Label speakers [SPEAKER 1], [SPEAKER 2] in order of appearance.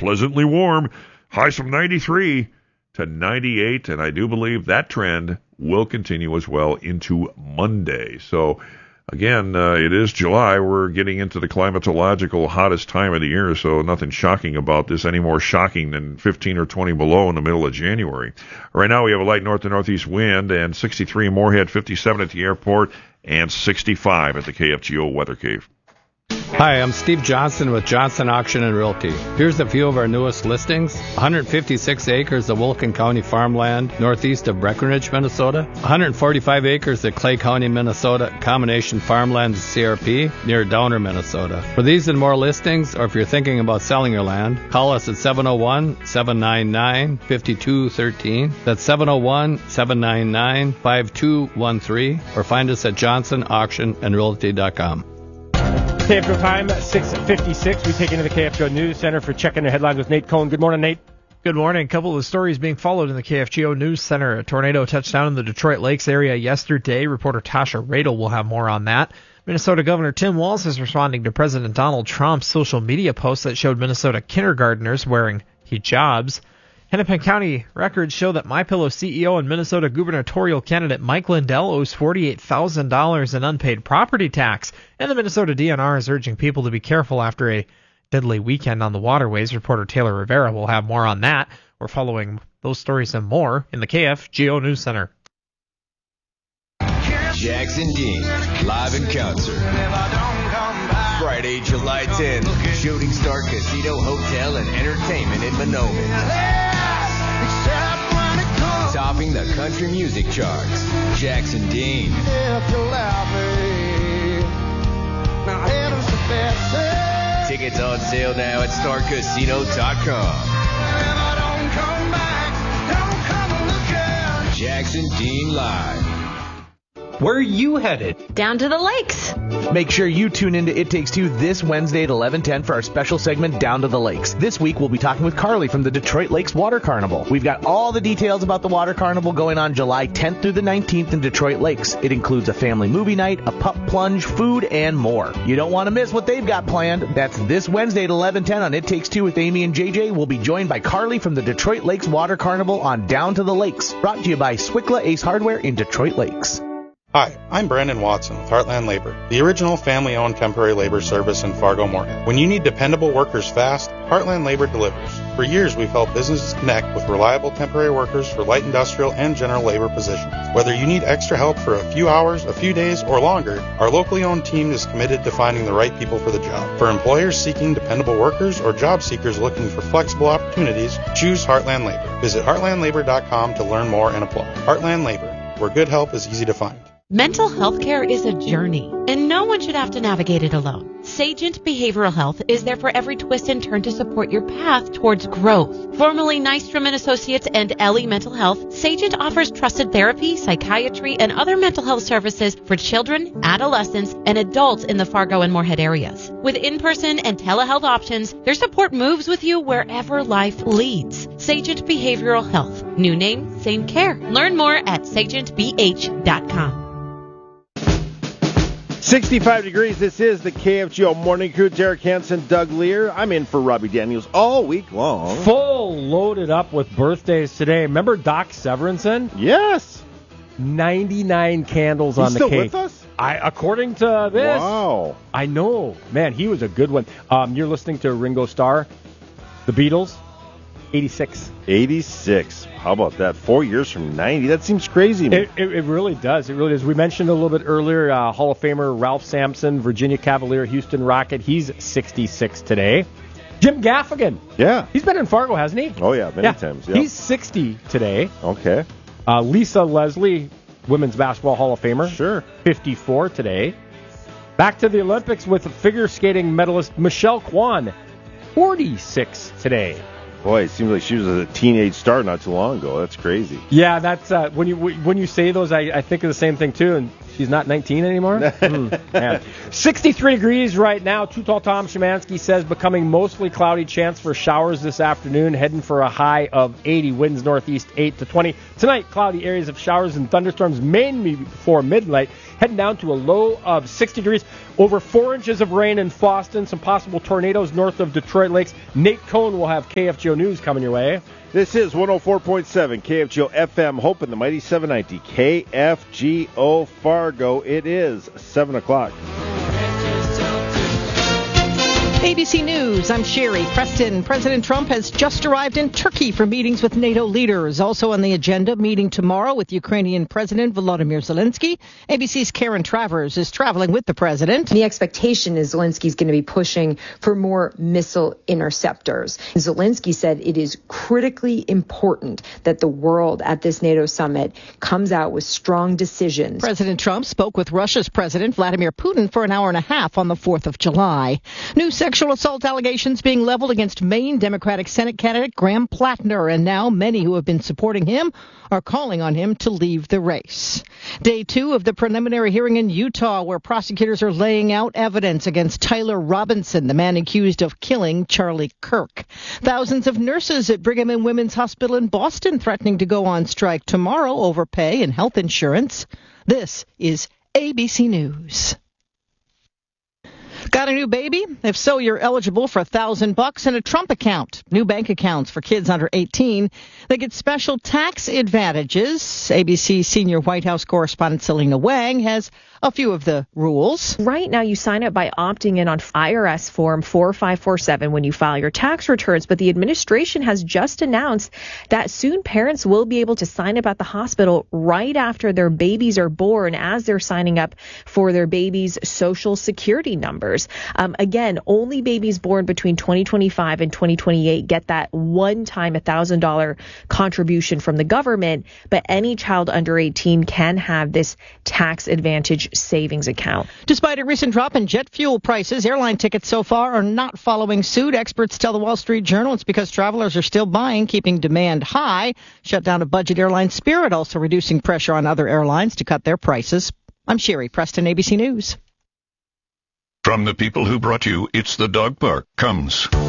[SPEAKER 1] pleasantly warm. Highs from 93 to 98, and I do believe that trend will continue as well into Monday. So, again, it is July. We're getting into the climatological hottest time of the year, so nothing shocking about this, any more shocking than 15 or 20 below in the middle of January. Right now we have a light north to northeast wind, and 63 in Moorhead, 57 at the airport, and 65 at the KFGO Weather Cave.
[SPEAKER 2] Hi, I'm Steve Johnson with Johnson Auction and Realty. Here's a few of our newest listings. 156 acres of Wilkin County farmland northeast of Breckenridge, Minnesota. 145 acres of Clay County, Minnesota combination farmland CRP near Downer, Minnesota. For these and more listings, or if you're thinking about selling your land, call us at 701-799-5213. That's 701-799-5213, or find us at johnsonauctionandrealty.com.
[SPEAKER 3] KFGO time, 6:56. We take into the KFGO News Center for checking the headlines with Nate Cohn. Good morning, Nate.
[SPEAKER 4] Good morning. A couple of stories being followed in the KFGO News Center. A tornado touched down in the Detroit Lakes area yesterday. Reporter Tasha Radel will have more on that. Minnesota Governor Tim Walz is responding to President Donald Trump's social media post that showed Minnesota kindergartners wearing hijabs. Hennepin County records show that MyPillow CEO and Minnesota gubernatorial candidate Mike Lindell owes $48,000 in unpaid property tax, and the Minnesota DNR is urging people to be careful after a deadly weekend on the waterways. Reporter Taylor Rivera will have more on that. We're following those stories and more in the KFGO News Center.
[SPEAKER 5] Jackson Dean, live in concert. Friday, July 10th, Shooting Star Casino, Hotel, and Entertainment in Monoman. Topping the country music charts, Jackson Dean. Tickets on sale now at starcasino.com. Jackson Dean Live.
[SPEAKER 6] Where are you headed?
[SPEAKER 7] Down to the lakes.
[SPEAKER 6] Make sure you tune into It Takes Two this Wednesday at 11:10 for our special segment, Down to the Lakes. This week, we'll be talking with Carly from the Detroit Lakes Water Carnival. We've got all the details about the Water Carnival going on July 10th through the 19th in Detroit Lakes. It includes a family movie night, a pup plunge, food, and more. You don't want to miss what they've got planned. That's this Wednesday at 11:10 on It Takes Two with Amy and JJ. We'll be joined by Carly from the Detroit Lakes Water Carnival on Down to the Lakes. Brought to you by Swickla Ace Hardware in Detroit Lakes.
[SPEAKER 8] Hi, I'm Brandon Watson with Heartland Labor, the original family-owned temporary labor service in Fargo-Moorhead. When you need dependable workers fast, Heartland Labor delivers. For years, we've helped businesses connect with reliable temporary workers for light industrial and general labor positions. Whether you need extra help for a few hours, a few days, or longer, our locally owned team is committed to finding the right people for the job. For employers seeking dependable workers or job seekers looking for flexible opportunities, choose Heartland Labor. Visit heartlandlabor.com to learn more and apply. Heartland Labor, where good help is easy to find.
[SPEAKER 7] Mental health care is a journey, and no one should have to navigate it alone. Sagent Behavioral Health is there for every twist and turn to support your path towards growth. Formerly Nystrom & Associates and Ellie Mental Health, Sagent offers trusted therapy, psychiatry, and other mental health services for children, adolescents, and adults in the Fargo and Moorhead areas. With in-person and telehealth options, their support moves with you wherever life leads. Sagent Behavioral Health. New name, same care. Learn more at sagentbh.com.
[SPEAKER 3] 65 degrees. This is the KFGO Morning Crew. Derek Hansen, Doug Lear. I'm in for Robbie Daniels all week long.
[SPEAKER 9] Full loaded up with birthdays today. Remember Doc Severinsen?
[SPEAKER 3] Yes.
[SPEAKER 9] 99 candles on the cake.
[SPEAKER 3] He's still with us?
[SPEAKER 9] According to this.
[SPEAKER 3] Wow.
[SPEAKER 9] I know. Man, he was a good one. You're listening to Ringo Starr, The Beatles, 86.
[SPEAKER 3] 86. How about that? 4 years from 90. That seems crazy.
[SPEAKER 9] It really does. It really does. We mentioned a little bit earlier, Hall of Famer Ralph Sampson, Virginia Cavalier, Houston Rocket. He's 66 today. Jim Gaffigan.
[SPEAKER 3] Yeah.
[SPEAKER 9] He's been in Fargo, hasn't he?
[SPEAKER 3] Oh, yeah, many times. Yep.
[SPEAKER 9] He's 60 today.
[SPEAKER 3] Okay.
[SPEAKER 9] Lisa Leslie, Women's Basketball Hall of Famer.
[SPEAKER 3] Sure.
[SPEAKER 9] 54 today. Back to the Olympics with figure skating medalist Michelle Kwan. 46 today.
[SPEAKER 3] Boy, it seems like she was a teenage star not too long ago. That's crazy.
[SPEAKER 9] Yeah, that's when you say those, I think of the same thing too. And she's not 19 anymore. 63 degrees right now. Too Tall Tom Szymanski says becoming mostly cloudy, chance for showers this afternoon. Heading for a high of 80. Winds northeast 8 to 20. Tonight, cloudy areas of showers and thunderstorms mainly before midnight. Heading down to a low of 60 degrees. Over 4 inches of rain in Boston. Some possible tornadoes north of Detroit Lakes. Nate Cohn will have KFGO News coming your way.
[SPEAKER 3] This is 104.7 KFGO FM Hope and the Mighty 790 KFGO Fargo. It is 7 o'clock.
[SPEAKER 10] ABC News, I'm Sherry Preston. President Trump has just arrived in Turkey for meetings with NATO leaders. Also on the agenda, meeting tomorrow with Ukrainian President Volodymyr Zelensky. ABC's Karen Travers is traveling with the president.
[SPEAKER 11] The expectation is Zelensky's going to be pushing for more missile interceptors. Zelensky said it is critically important that the world at this NATO summit comes out with strong decisions.
[SPEAKER 10] President Trump spoke with Russia's President Vladimir Putin for an hour and a half on the 4th of July. New sexual assault allegations being leveled against Maine Democratic Senate candidate Graham Plattner, and now many who have been supporting him are calling on him to leave the race. Day 2 of the preliminary hearing in Utah, where prosecutors are laying out evidence against Tyler Robinson, the man accused of killing Charlie Kirk. Thousands of nurses at Brigham and Women's Hospital in Boston threatening to go on strike tomorrow over pay and health insurance. This is ABC News. Got a new baby? If so, you're eligible for $1,000 in a Trump account. New bank accounts for kids under 18. They get special tax advantages. ABC senior White House correspondent Selena Wang has a few of the rules.
[SPEAKER 12] Right now, you sign up by opting in on IRS Form 4547 when you file your tax returns, but the administration has just announced that soon parents will be able to sign up at the hospital right after their babies are born as they're signing up for their baby's social security numbers. Again, only babies born between 2025 and 2028 get that one-time $1,000 contribution from the government, but any child under 18 can have this tax advantage savings account.
[SPEAKER 10] Despite a recent drop in jet fuel prices, airline tickets so far are not following suit. Experts tell the Wall Street Journal it's because travelers are still buying, keeping demand high. Shutdown of budget airline Spirit also reducing pressure on other airlines to cut their prices. I'm Sherry Preston, ABC News.
[SPEAKER 13] From the people who brought you It's the Dog Park comes